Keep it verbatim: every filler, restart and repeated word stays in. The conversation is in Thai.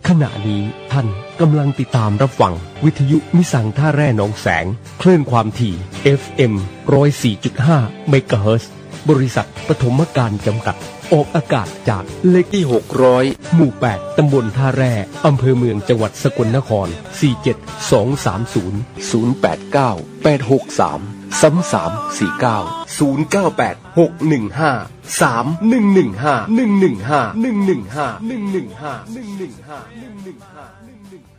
ขณะนี้ท่านกำลังติดตามรับฟังวิทยุมิสังท่าแร่หนองแสงคลื่นความถี่ เอฟ เอ็ม หนึ่งศูนย์สี่จุดห้า เมกะเฮิรตซ์บริษัทปฐมการจำกัดออกอากาศจากเลขที่หกร้อยหมู่แปดตำบลท่าแร่อำเภอเมืองจังหวัดสกลนครสี่เจ็ดสองสามศูนย์ ศูนย์แปดเก้า แปดหกสาม สามสามสี่เก้า ศูนย์เก้าแปด หกหนึ่งห้า สามหนึ่งหนึ่งห้า หนึ่งหนึ่งห้า หนึ่งหนึ่งห้า หนึ่งหนึ่งห้า หนึ่งหนึ่งห้า หนึ่งหนึ่งห้า